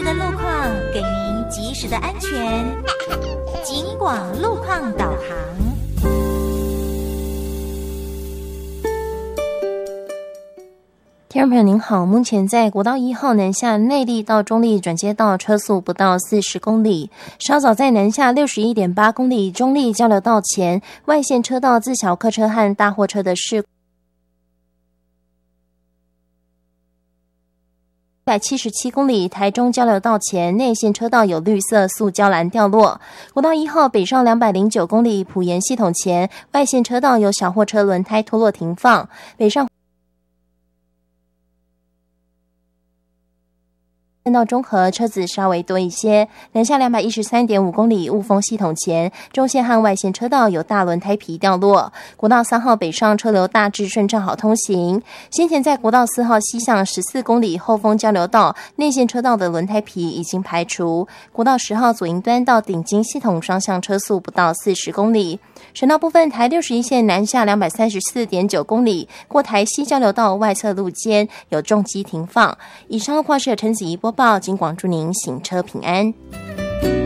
的路况，给您及时的安全。警广路况导航。 听众朋友您好，目前在国道1号南下内壢到中壢转接道车速不到40公里，稍早在南下61.8公里中壢交流道前外线车道自小客车和大货车的事故177公里台中交流道前内线车道有绿色塑胶栏掉落。国道1号北上209公里埔盐系统前外线车道有小货车轮胎脱落停放，北上到中和车子稍微多一些，南下213.5公里雾峰系统前中线和外线车道有大轮胎皮掉落。国道3号北上车流大致顺畅好通行。先前在国道4号西向14公里后峰交流道内线车道的轮胎皮已经排除。国道10号左营端到顶金系统双向车速不到40公里。省道部分，台61线南下234.9公里过台西交流道外侧路肩有重机停放。以上话是陈子怡播报，警广祝您行车平安。